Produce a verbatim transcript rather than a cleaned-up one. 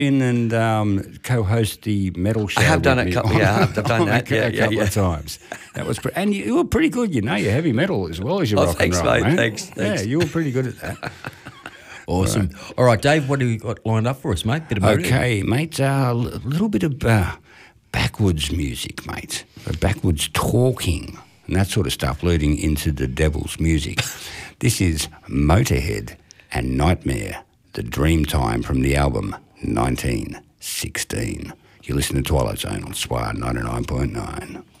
in and um, co-host the metal show. I have done with it. me Couple, on- yeah, I've done on that. A, Yeah, a yeah, couple yeah. of times. That was, pre- and you, you were pretty good. You know, your heavy metal as well as your Oh, rock thanks, and roll, mate. mate. Thanks, thanks. Yeah, you were pretty good at that. Awesome. All right, Dave, what do you got lined up for us, mate? Bit of mood. Okay, mate. A uh, little bit of uh, backwards music, mate. Uh, Backwards talking and that sort of stuff, leading into the devil's music. This is Motorhead and Nightmare, the Dreamtime from the album nineteen sixteen. You listen to Twilight Zone on Swar ninety-nine point nine.